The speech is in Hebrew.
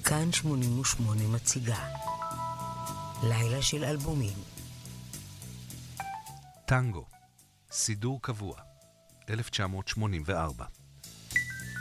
כאן 88 מציגה לילה של אלבומים. טנגו, סידור קבוע, 1984.